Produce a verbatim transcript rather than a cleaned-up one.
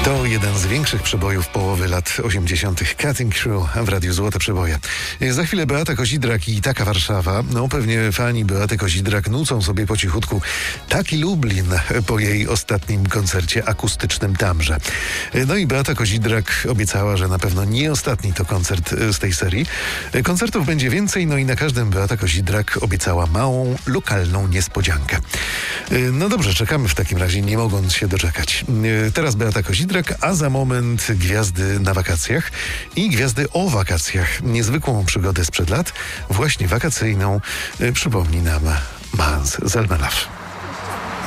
To jeden z większych przebojów połowy lat osiemdziesiątych. Cutting Crew w Radiu Złote Przeboje. Za chwilę Beata Kozidrak i Taka Warszawa. No pewnie fani Beaty Kozidrak nucą sobie po cichutku Taki Lublin po jej ostatnim koncercie akustycznym tamże. No i Beata Kozidrak obiecała, że na pewno nie ostatni to koncert z tej serii. Koncertów będzie więcej, no i na każdym Beata Kozidrak obiecała małą, lokalną niespodziankę. No dobrze, czekamy w takim razie, nie mogąc się doczekać. Teraz Beata Kozidrak, a za moment gwiazdy na wakacjach i gwiazdy o wakacjach. Niezwykłą przygodę sprzed lat, właśnie wakacyjną, przypomni nam Mans z Almanach.